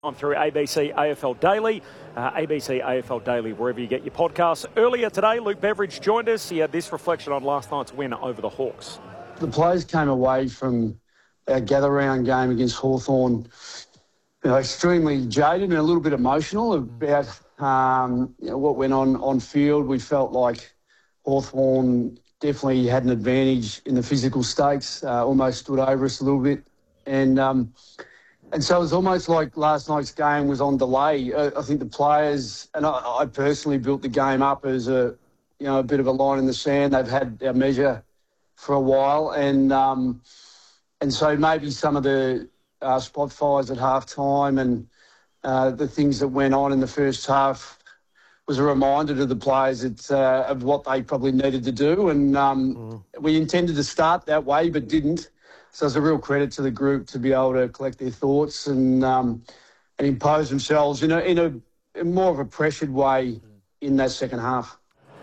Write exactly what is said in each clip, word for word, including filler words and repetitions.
On through A B C A F L Daily, uh, A B C A F L Daily, wherever you get your podcasts. Earlier today, Luke Beveridge joined us. He had this reflection on last night's win over the Hawks. The players came away from our gather-round game against Hawthorn, you know, extremely jaded and a little bit emotional about um, you know, what went on on field. We felt like Hawthorn definitely had an advantage in the physical stakes, uh, almost stood over us a little bit. And um, And so it was almost like last night's game was on delay. I, I think the players, and I, I personally built the game up as a, you know, a bit of a line in the sand. They've had our measure for a while, and um, and so maybe some of the uh, spot fires at half time and uh, the things that went on in the first half was a reminder to the players that, uh, of what they probably needed to do. And um, mm. we intended to start that way, but didn't. So it's a real credit to the group to be able to collect their thoughts and um, and impose themselves in a in a in more of a pressured way in that second half.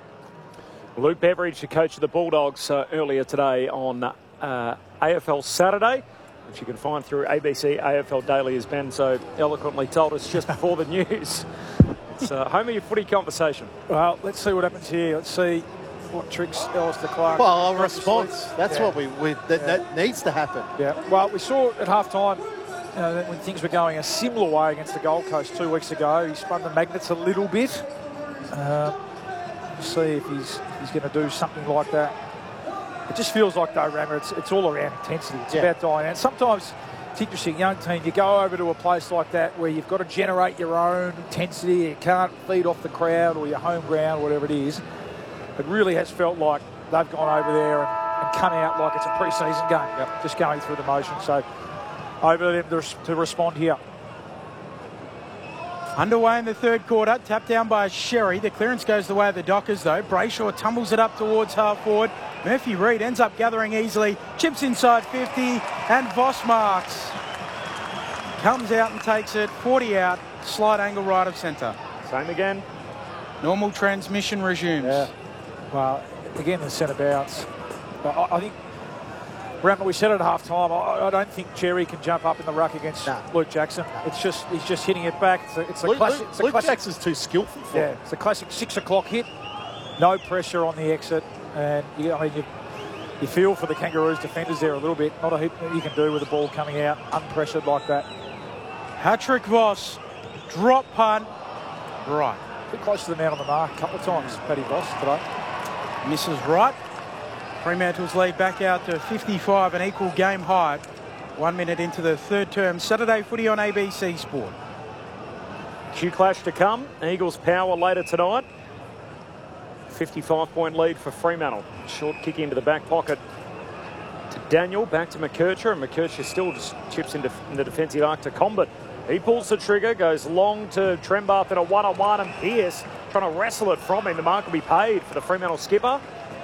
Luke Beveridge, the coach of the Bulldogs, uh, earlier today on uh, A F L Saturday, which you can find through A B C A F L Daily, as Ben so eloquently told us just before the news. It's uh, home of your footy conversation. Well, let's see what happens here. Let's see what tricks Alistair Clark. Well, a response. That's yeah. what we, we that, yeah. that needs to happen. Yeah. Well, we saw at half time, you know, when things were going a similar way against the Gold Coast two weeks ago. He spun the magnets a little bit. Uh, we'll see if he's if he's going to do something like that. It just feels like, though, Rammer, it's, it's all around intensity. It's yeah. about dying out. Sometimes it's interesting, young team, you go over to a place like that where you've got to generate your own intensity. You can't feed off the crowd or your home ground, whatever it is. It really has felt like they've gone over there and, and come out like it's a pre-season game, yep. just going through the motion. So over to them to, to respond here. Underway in the third quarter, tapped down by Sherry. The clearance goes the way of the Dockers, though. Brayshaw tumbles it up towards half forward. Murphy Reid ends up gathering easily, chips inside fifty, and Voss marks. Comes out and takes it, forty out, slight angle right of centre. Same again. Normal transmission resumes. Yeah. Well, again, the centre bounce. I, I think, Rammer, we said at half time, I, I don't think Cherry can jump up in the ruck against nah. Luke Jackson. It's just, he's just hitting it back. It's a, it's a Luke, classic. Luke, it's a Luke classic, Jackson's too skillful for Yeah, it. it's a classic six o'clock hit. No pressure on the exit. And, you, I mean, you, you feel for the Kangaroos defenders there a little bit. Not a heap that you can do with the ball coming out unpressured like that. Patrick Voss, drop punt, right. A bit close to the man on the mark a couple of times, Paddy Voss today. Misses right. Fremantle's lead back out to fifty-five, an equal game high. One minute into the third term. Saturday footy on A B C Sport. Q clash to come. Eagles power later tonight. fifty-five point lead for Fremantle. Short kick into the back pocket to Daniel. Back to McKercher, and McKercher still just chips into in the defensive arc to Combat. He pulls the trigger, goes long to Trembath in a one-on-one, and Pearce trying to wrestle it from him. The mark will be paid for the Fremantle skipper.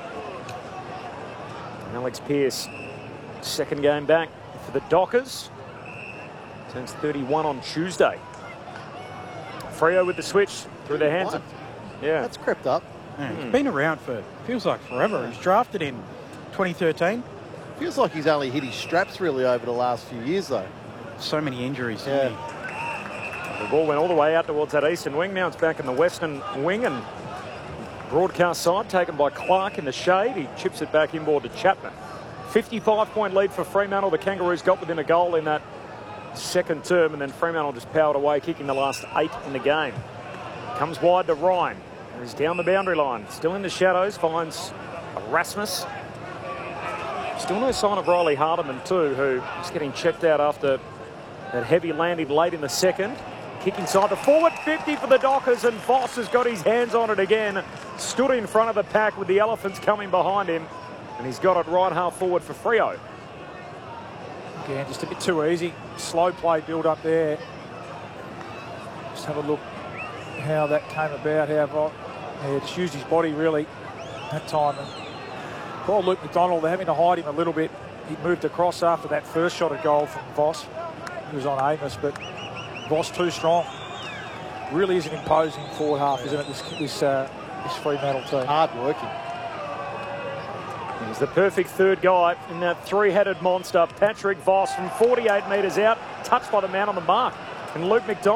And Alex Pearce, second game back for the Dockers. Turns thirty-one on Tuesday. Freo with the switch through their hands. Of, yeah, that's crept up. Yeah, he's mm. been around for, feels like forever. He's drafted in twenty thirteen. Feels like he's only hit his straps really over the last few years, though. So many injuries. Yeah. The ball went all the way out towards that eastern wing. Now it's back in the western wing, and broadcast side taken by Clark in the shade. He chips it back inboard to Chapman. fifty-five point lead for Fremantle. The Kangaroos got within a goal in that second term, and then Fremantle just powered away, kicking the last eight in the game. Comes wide to Ryan. He's down the boundary line. Still in the shadows. Finds Erasmus. Still no sign of Riley Hardiman too, who is getting checked out after that heavy landing late in the second. Kick inside the forward fifty for the Dockers, and Voss has got his hands on it again. Stood in front of the pack with the Elephants coming behind him, and he's got it right half forward for Freo. Again, just a bit too easy. Slow play build up there. Just have a look how that came about. How Voss, yeah, just used his body really that time. And poor Luke McDonald, they're having to hide him a little bit. He moved across after that first shot of goal from Voss. He was on Amos, but Voss too strong. Really is an imposing forward half, isn't it, this, this, uh, this Fremantle team. Hard working. He's the perfect third guy in that three-headed monster. Patrick Voss from forty-eight metres out, touched by the man on the mark. And Luke McDonald.